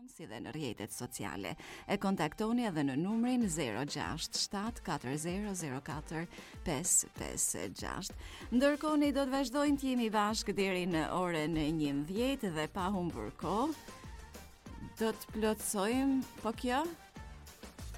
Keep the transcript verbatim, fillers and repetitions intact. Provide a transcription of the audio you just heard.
si dhe në rrjetet sociale. E kontaktoni edhe në numrin zero gjasht shtat katër zero zero katër pesë pesë gjasht. Ndërkohë ne do të vazhdojmë të jemi bashkë deri në orën njëmbëdhjetë dhe pa humbur kohë do të plotësojmë, po kjo